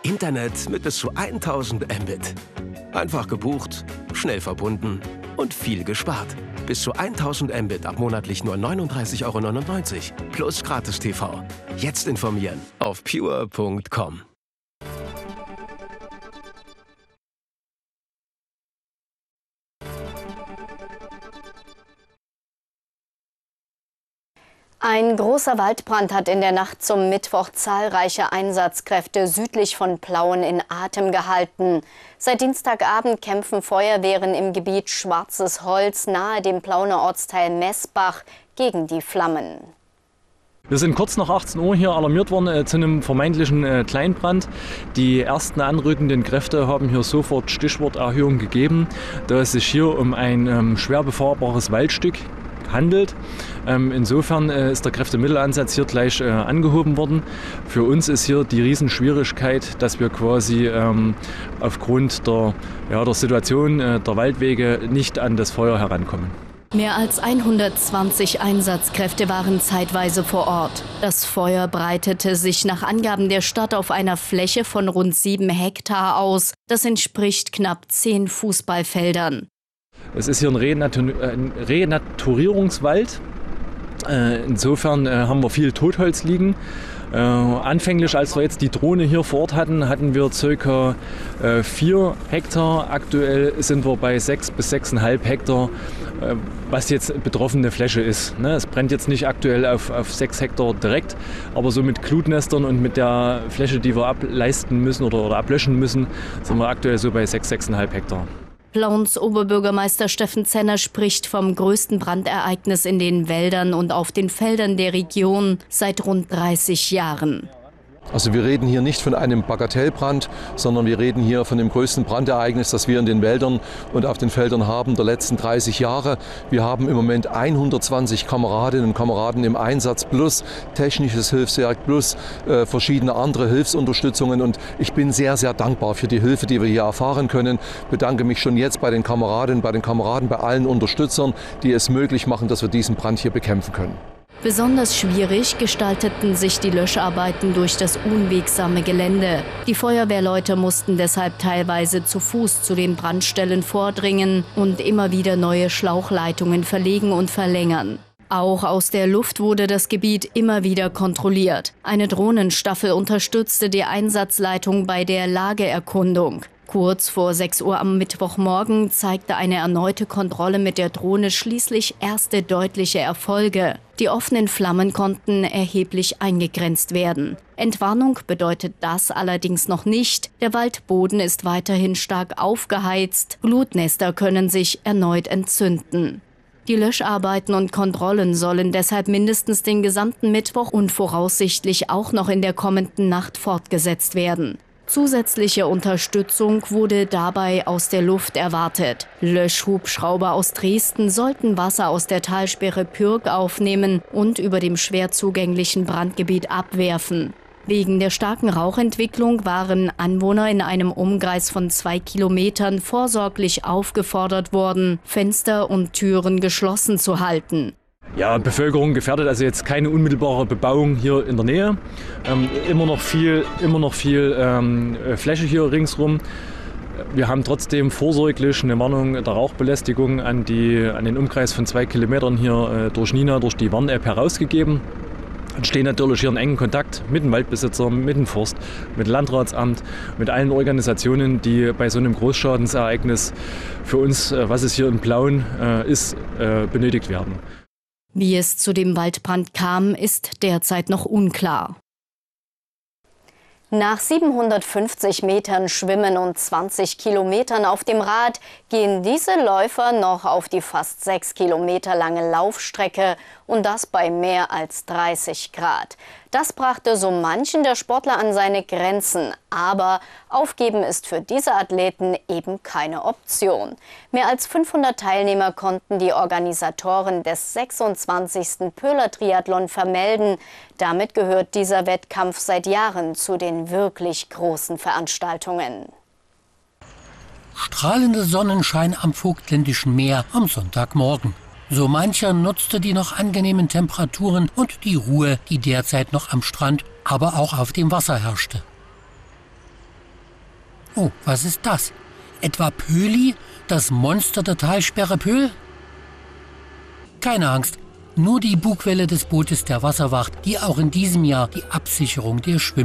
Internet mit bis zu 1000 Mbit. Einfach gebucht, schnell verbunden und viel gespart. Bis zu 1000 Mbit ab monatlich nur 39,99 € plus Gratis-TV. Jetzt informieren auf pure.com. Ein großer Waldbrand hat in der Nacht zum Mittwoch zahlreiche Einsatzkräfte südlich von Plauen in Atem gehalten. Seit Dienstagabend kämpfen Feuerwehren im Gebiet Schwarzes Holz nahe dem Plauner Ortsteil Messbach gegen die Flammen. Wir sind kurz nach 18 Uhr hier alarmiert worden zu einem vermeintlichen Kleinbrand. Die ersten anrückenden Kräfte haben hier sofort Stichworterhöhung gegeben, da es sich hier um ein schwer befahrbares Waldstück handelt. Insofern ist der Kräftemittelansatz hier gleich angehoben worden. Für uns ist hier die Riesenschwierigkeit, dass wir quasi aufgrund der Situation der Waldwege nicht an das Feuer herankommen. Mehr als 120 Einsatzkräfte waren zeitweise vor Ort. Das Feuer breitete sich nach Angaben der Stadt auf einer Fläche von rund 7 Hektar aus. Das entspricht knapp 10 Fußballfeldern. Es ist hier ein Renaturierungswald. Insofern haben wir viel Totholz liegen. Anfänglich, als wir jetzt die Drohne hier vor Ort hatten, hatten wir ca. 4 Hektar. Aktuell sind wir bei 6 bis 6,5 Hektar, was jetzt betroffene Fläche ist. Es brennt jetzt nicht aktuell auf 6 Hektar direkt, aber so mit Glutnestern und mit der Fläche, die wir ableisten müssen oder ablöschen müssen, sind wir aktuell so bei 6,5 Hektar. Plauens Oberbürgermeister Steffen Zenner spricht vom größten Brandereignis in den Wäldern und auf den Feldern der Region seit rund 30 Jahren. Also wir reden hier nicht von einem Bagatellbrand, sondern wir reden hier von dem größten Brandereignis, das wir in den Wäldern und auf den Feldern haben der letzten 30 Jahre. Wir haben im Moment 120 Kameradinnen und Kameraden im Einsatz plus technisches Hilfswerk plus verschiedene andere Hilfsunterstützungen. Und ich bin sehr, sehr dankbar für die Hilfe, die wir hier erfahren können. Bedanke mich schon jetzt bei den Kameradinnen, bei allen Unterstützern, die es möglich machen, dass wir diesen Brand hier bekämpfen können. Besonders schwierig gestalteten sich die Löscharbeiten durch das unwegsame Gelände. Die Feuerwehrleute mussten deshalb teilweise zu Fuß zu den Brandstellen vordringen und immer wieder neue Schlauchleitungen verlegen und verlängern. Auch aus der Luft wurde das Gebiet immer wieder kontrolliert. Eine Drohnenstaffel unterstützte die Einsatzleitung bei der Lageerkundung. Kurz vor 6 Uhr am Mittwochmorgen zeigte eine erneute Kontrolle mit der Drohne schließlich erste deutliche Erfolge. Die offenen Flammen konnten erheblich eingegrenzt werden. Entwarnung bedeutet das allerdings noch nicht. Der Waldboden ist weiterhin stark aufgeheizt. Glutnester können sich erneut entzünden. Die Löscharbeiten und Kontrollen sollen deshalb mindestens den gesamten Mittwoch und voraussichtlich auch noch in der kommenden Nacht fortgesetzt werden. Zusätzliche Unterstützung wurde dabei aus der Luft erwartet. Löschhubschrauber aus Dresden sollten Wasser aus der Talsperre Pürg aufnehmen und über dem schwer zugänglichen Brandgebiet abwerfen. Wegen der starken Rauchentwicklung waren Anwohner in einem Umkreis von 2 Kilometern vorsorglich aufgefordert worden, Fenster und Türen geschlossen zu halten. Ja, Bevölkerung gefährdet, also jetzt keine unmittelbare Bebauung hier in der Nähe. Immer noch viel Fläche hier ringsrum. Wir haben trotzdem vorsorglich eine Warnung der Rauchbelästigung an den Umkreis von 2 Kilometern hier durch Nina, durch die Warn-App herausgegeben. Und stehen natürlich hier in engen Kontakt mit den Waldbesitzern, mit dem Forst, mit dem Landratsamt, mit allen Organisationen, die bei so einem Großschadensereignis für uns, was es hier in Plauen ist, benötigt werden. Wie es zu dem Waldbrand kam, ist derzeit noch unklar. Nach 750 Metern Schwimmen und 20 Kilometern auf dem Rad gehen diese Läufer noch auf die fast 6 Kilometer lange Laufstrecke und das bei mehr als 30 Grad. Das brachte so manchen der Sportler an seine Grenzen. Aber aufgeben ist für diese Athleten eben keine Option. Mehr als 500 Teilnehmer konnten die Organisatoren des 26. Pöhler Triathlon vermelden. Damit gehört dieser Wettkampf seit Jahren zu den wirklich großen Veranstaltungen. Strahlender Sonnenschein am Vogtländischen Meer am Sonntagmorgen. So mancher nutzte die noch angenehmen Temperaturen und die Ruhe, die derzeit noch am Strand, aber auch auf dem Wasser herrschte. Oh, was ist das? Etwa Pöli, das Monster der Talsperre Pöhl? Keine Angst, nur die Bugwelle des Bootes der Wasserwacht, die auch in diesem Jahr die Absicherung der